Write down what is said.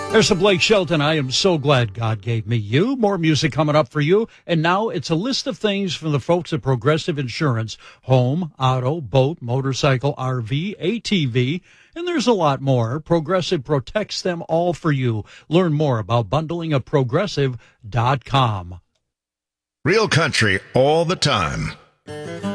There's a Blake Shelton. I am so glad God gave me you. More music coming up for you. And now it's a list of things from the folks at Progressive Insurance. Home, auto, boat, motorcycle, RV, ATV, and there's a lot more. Progressive protects them all for you. Learn more about bundling at Progressive.com. Real country all the time.